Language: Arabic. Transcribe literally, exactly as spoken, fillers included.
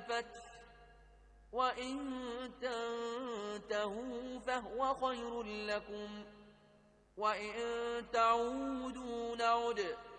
الفتح، وإن تنتهوا فهو خير لكم، وإن تعودوا نعد